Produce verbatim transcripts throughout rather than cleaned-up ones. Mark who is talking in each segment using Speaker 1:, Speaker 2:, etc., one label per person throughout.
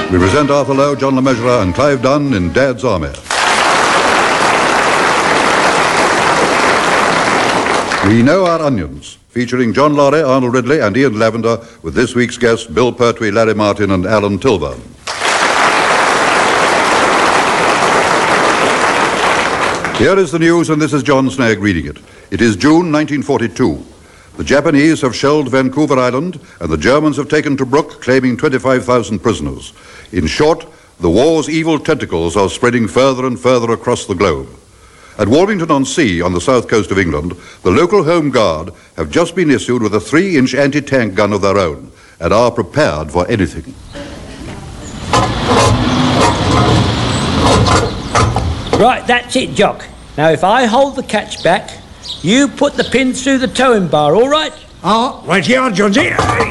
Speaker 1: We present Arthur Lowe, John Le Mesurier and Clive Dunn in Dad's Army. We Know Our Onions, featuring John Laurie, Arnold Ridley and Ian Lavender, with this week's guests Bill Pertwee, Larry Martin and Alan Tilburn. Here is the news, and this is John Snagg reading it. It is June nineteen forty-two. The Japanese have shelled Vancouver Island, and the Germans have taken Tobruk, claiming twenty-five thousand prisoners. In short, the war's evil tentacles are spreading further and further across the globe. At Walmington-on-Sea, on the south coast of England, the local Home Guard have just been issued with a three-inch anti-tank gun of their own, and are prepared for anything.
Speaker 2: Right, that's it, Jock. Now, if I hold the catch back, you put the pin through the towing bar, all right?
Speaker 3: Oh, right here, Jonesy.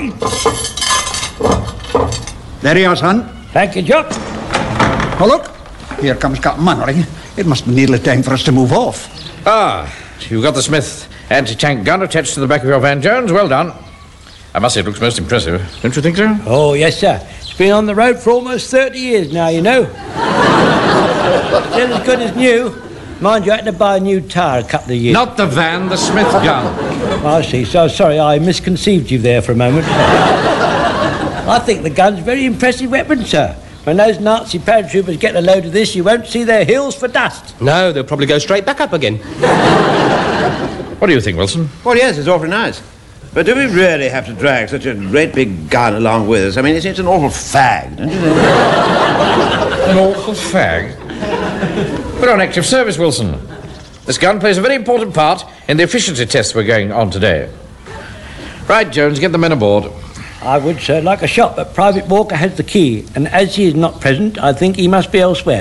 Speaker 3: There you are, son.
Speaker 2: Thank you, Jock.
Speaker 3: Oh, look. Here comes Captain Mannering. It must be nearly time for us to move off.
Speaker 4: Ah, you've got the Smith anti-tank gun attached to the back of your van, Jones. Well done. I must say it looks most impressive. Don't you think so?
Speaker 2: Oh, yes, sir. It's been on the road for almost thirty years now, you know. Still as good as new. Mind you, I had to buy a new tyre a couple of years.
Speaker 4: Not the van, the Smith gun.
Speaker 2: I see. So, sorry, I misconceived you there for a moment. I think the gun's a very impressive weapon, sir. When those Nazi paratroopers get a load of this, you won't see their heels for dust.
Speaker 5: No, they'll probably go straight back up again.
Speaker 4: What do you think, Wilson?
Speaker 6: Well, yes, it's awfully nice. But do we really have to drag such a great big gun along with us? I mean, it's, it's an awful fag, don't you think?
Speaker 4: An awful fag? We're on active service, Wilson. This gun plays a very important part in the efficiency tests we're going on today. Right, Jones, get the men aboard.
Speaker 2: I would, sir, like a shot, but Private Walker has the key, and as he is not present, I think he must be elsewhere.